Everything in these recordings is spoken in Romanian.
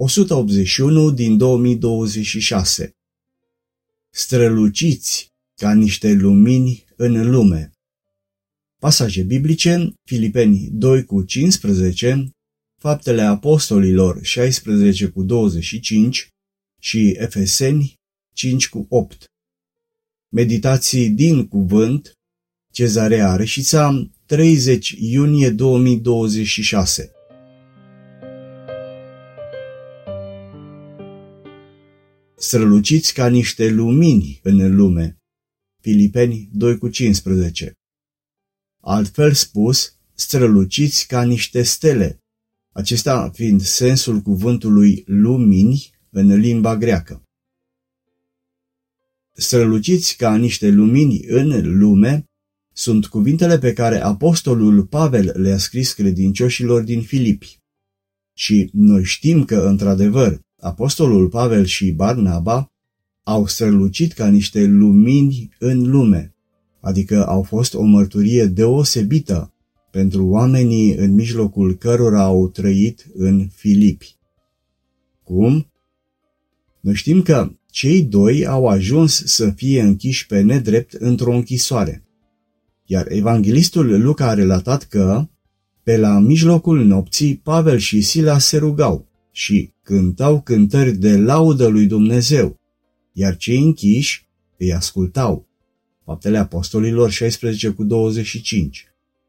181 din 2026. Străluciți ca niște lumini în lume. Pasaje biblice: Filipeni 2:15, Faptele Apostolilor 16:25 și Efeseni 5:8. Meditații din cuvânt, Cezarea Reșița, 30 iunie 2026. Străluciți ca niște lumini în lume. Filipeni 2:15. Altfel spus, străluciți ca niște stele, acesta fiind sensul cuvântului lumini în limba greacă. Străluciți ca niște lumini în lume sunt cuvintele pe care apostolul Pavel le-a scris credincioșilor din Filipi. Și noi știm că, într-adevăr, apostolul Pavel și Barnaba au strălucit ca niște lumini în lume, adică au fost o mărturie deosebită pentru oamenii în mijlocul cărora au trăit în Filipi. Cum? Noi știm că cei doi au ajuns să fie închiși pe nedrept într-o închisoare, iar evanghelistul Luca a relatat că, pe la mijlocul nopții, Pavel și Sila se rugau și cântau cântări de laudă lui Dumnezeu, iar cei închiși îi ascultau. Faptele Apostolilor 16:25.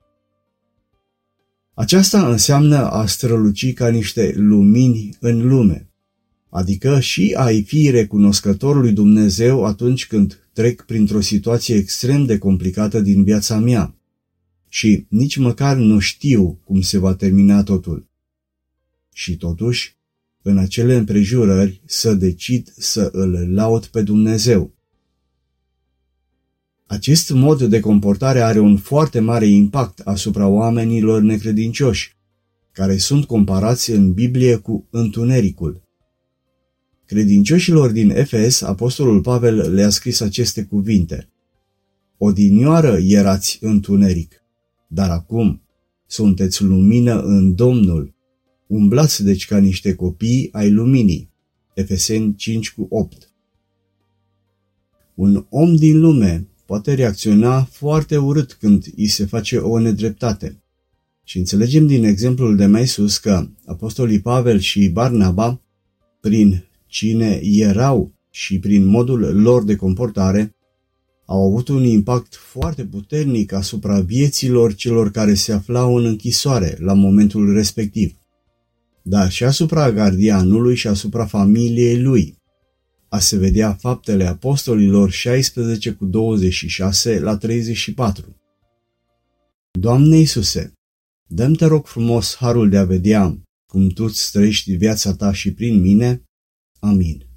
Aceasta înseamnă a străluci ca niște lumini în lume, adică și a-i fi recunoscător lui Dumnezeu atunci când trec printr-o situație extrem de complicată din viața mea și nici măcar nu știu cum se va termina totul. Și totuși, în acele împrejurări, să decid să îl laud pe Dumnezeu. Acest mod de comportare are un foarte mare impact asupra oamenilor necredincioși, care sunt comparați în Biblie cu întunericul. Credincioșilor din Efes, apostolul Pavel le-a scris aceste cuvinte: Odinioară erați întuneric, dar acum sunteți lumină în Domnul. Umblați deci ca niște copii ai luminii. Efeseni 5:8. Un om din lume poate reacționa foarte urât când îi se face o nedreptate. Și înțelegem din exemplul de mai sus că apostolii Pavel și Barnaba, prin cine erau și prin modul lor de comportare, au avut un impact foarte puternic asupra vieților celor care se aflau în închisoare la momentul respectiv, dar și asupra gardianului și asupra familiei lui. A se vedea Faptele Apostolilor 16:26-34. Doamne Iisuse, dă-mi te rog frumos harul de a vedea cum Tu îți trăiești viața Ta și prin mine. Amin.